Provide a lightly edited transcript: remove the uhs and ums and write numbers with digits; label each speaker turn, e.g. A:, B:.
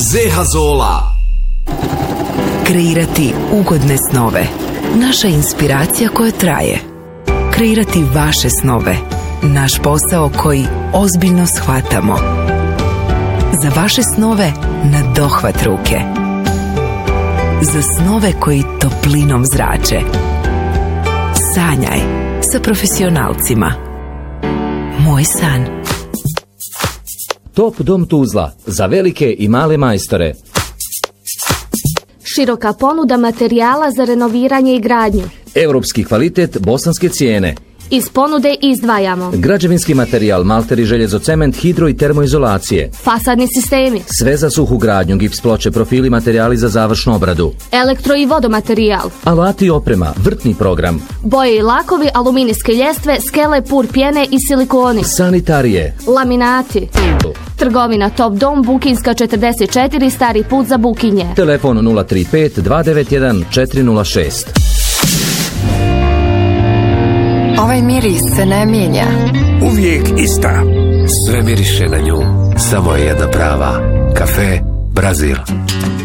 A: Zeha-Zola.
B: Kreirati ugodne snove. Naša inspiracija koja traje. Kreirati vaše snove. Naš posao koji ozbiljno shvatamo. Za vaše snove na dohvat ruke. Za snove koji toplinom zrače. Sanjaj sa profesionalcima. Moj san.
C: Top dom Tuzla, za velike i male majstore.
D: Široka ponuda materijala za renoviranje i gradnju.
C: Europski kvalitet, bosanske cijene.
D: Iz ponude izdvajamo
C: Građevinski materijal, malteri, željezo, cement, hidro i termoizolacije.
D: fasadni sistemi,
C: Sve za suhu gradnju, gips ploče, profili, materijali za završnu obradu.
D: elektro i vodomaterijal,
C: Alati i oprema, vrtni program.
D: boje i lakovi, aluminijske ljestve, skele, pur pjene i silikoni,
C: Sanitarije.
D: laminati. Trgovina Top Dom, Bukinska 44, Stari put za Bukinje.
C: Telefon 035 291 406.
E: Ovaj miris se ne mijenja.
F: Uvijek ista.
G: Sve miriše na nju, samo je jedna prava. Kafe Brazil.